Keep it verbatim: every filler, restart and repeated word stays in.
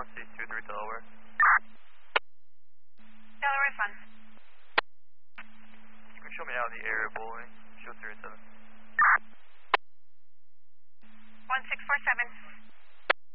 Northeast two three Delaware. Delaware Fun. You can show me out in the area bowling. Show three and seven.